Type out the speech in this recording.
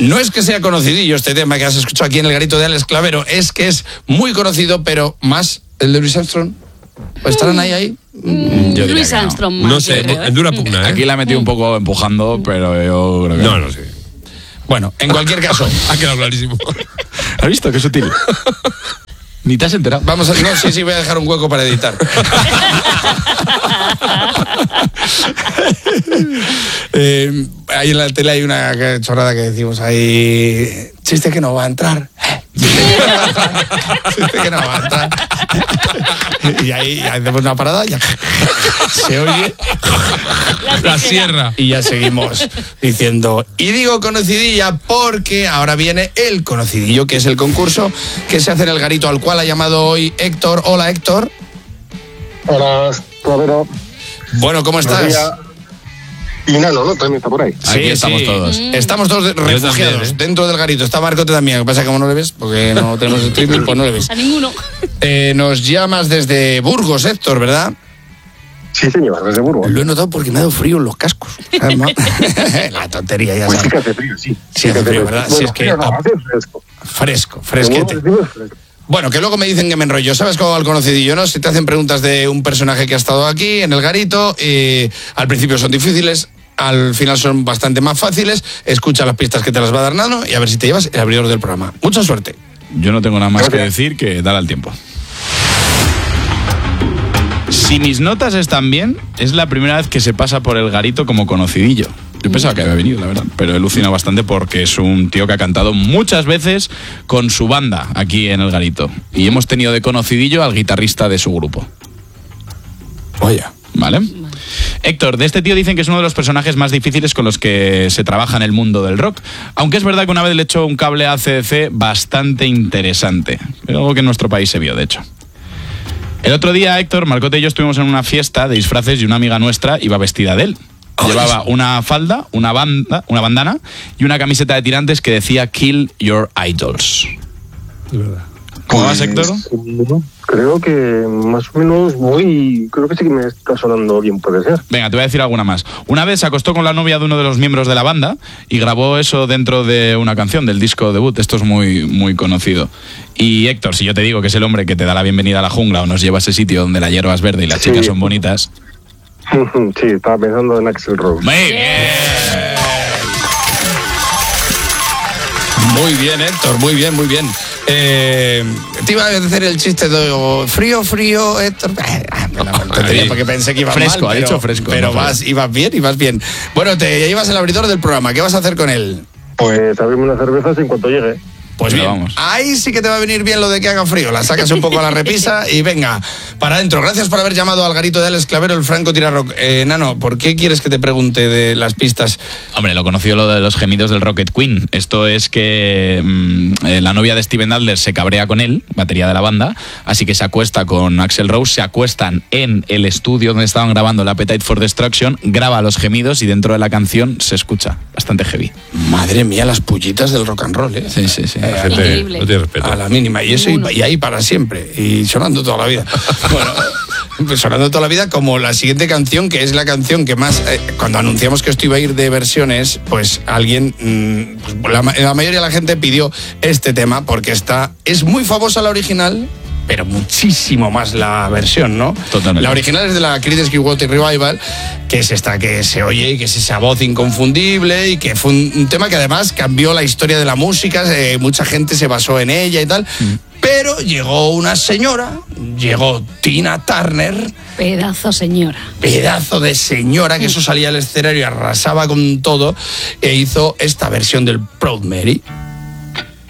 No es que sea conocidillo este tema que has escuchado aquí en el garito de Alex Clavero, es que es muy conocido, pero más el de Louis Armstrong. ¿Estarán ahí? Louis Armstrong más. No sé, es dura pugna, ¿eh? Aquí la he metido un poco empujando, pero yo creo que... No sé. Bueno, en cualquier caso. Ha quedado clarísimo. ¿Has visto? Qué sutil. Ni te has enterado. Vamos a... No, sí, voy a dejar un hueco para editar. Ahí en la tele hay una chorrada que decimos ahí... Chiste que no va a entrar. Chiste que no va a entrar. Y ahí hacemos una parada y ya se oye La sierra. y ya seguimos diciendo. Y digo conocidilla porque ahora viene el conocidillo, que es el concurso que se hace en el garito, al cual ha llamado hoy Héctor. Hola, Héctor. Hola, Clavero. Bueno, ¿cómo estás? Y Nano, ¿no? También está por ahí. Aquí estamos todos. Estamos todos refugiados también, dentro del garito. Está Marcote también. Lo que pasa es que como no le ves, porque no tenemos streaming, pues no le ves. A ninguno. Nos llamas desde Burgos, Héctor, ¿verdad? Sí, señor, desde Burgos. Lo he notado porque me ha dado frío en los cascos. ¿Sabes, no? La tontería, ya Pues sí sabes. que hace frío, sí. Sí, hace frío, ¿verdad? Sí, es que... No, hace fresco. Fresco, fresquete. Burgos, fresco. Bueno, que luego me dicen que me enrollo. ¿Sabes cómo va el conocidillo, no? Si te hacen preguntas de un personaje que ha estado aquí, en el garito, al principio son difíciles, al final son bastante más fáciles. Escucha las pistas que te las va a dar Nano y a ver si te llevas el abridor del programa. Mucha suerte. Yo no tengo nada más que decir que dar al tiempo. Si mis notas están bien, es la primera vez que se pasa por el garito como conocidillo. Yo pensaba que había venido, la verdad, pero he alucinado bastante porque es un tío que ha cantado muchas veces con su banda aquí en el garito. Y hemos tenido de conocidillo al guitarrista de su grupo. Oye. ¿Vale? Héctor, de este tío dicen que es uno de los personajes más difíciles con los que se trabaja en el mundo del rock. Aunque es verdad que una vez le echó un cable a CDC bastante interesante. Algo que en nuestro país se vio, de hecho. El otro día, Héctor, Marcote y yo estuvimos en una fiesta de disfraces y una amiga nuestra iba vestida de él. Llevaba una falda, una bandana y una camiseta de tirantes que decía Kill Your Idols. Es verdad. ¿Cómo vas, Héctor? Creo que más o menos creo que sí que me está sonando bien, puede ser. Venga, te voy a decir alguna más. Una vez se acostó con la novia de uno de los miembros de la banda y grabó eso dentro de una canción del disco debut. Esto es muy, muy conocido. Y Héctor, si yo te digo que es el hombre que te da la bienvenida a la jungla o nos lleva a ese sitio donde la hierba es verde y las chicas son bonitas... Sí, estaba pensando en Axl Rose. Muy bien. Muy bien, Héctor, muy bien, muy bien. Te iba a hacer el chiste de frío, Héctor. Porque pensé que iba fresco, mal, ha dicho fresco. Pero no, ibas bien. Bueno, te llevas el abridor del programa. ¿Qué vas a hacer con él? Pues abrirme unas cervezas en cuanto llegue. Pues bien, vamos. Ahí sí que te va a venir bien lo de que haga frío. La sacas un poco a la repisa y venga, para adentro. Gracias por haber llamado al garito de Alex Clavero, el Franco Tirarrock. Nano, ¿por qué quieres que te pregunte de las pistas? Hombre, lo conoció lo de los gemidos del Rocket Queen. Esto es que la novia de Steven Adler se cabrea con él, batería de la banda, así que se acuesta con Axl Rose, se acuestan en el estudio donde estaban grabando el Appetite for Destruction, graba los gemidos y dentro de la canción se escucha. Bastante heavy. Madre mía, las pullitas del rock and roll, ¿eh? Sí. La gente Increíble. no tiene respeto. A la mínima. Y eso y ahí para siempre. Y sonando toda la vida. Bueno, pues sonando toda la vida como la siguiente canción, que es la canción que más... cuando anunciamos que esto iba a ir de versiones, pues alguien... pues la mayoría de la gente pidió este tema porque es muy famosa la original, pero muchísimo más la versión, ¿no? Totalmente. La original es de la Creedence Clearwater Revival, que es esta que se oye y que es esa voz inconfundible y que fue un tema que además cambió la historia de la música, mucha gente se basó en ella y tal, pero llegó una señora, llegó Tina Turner, Pedazo de señora, que eso salía al escenario y arrasaba con todo, e hizo esta versión del Proud Mary.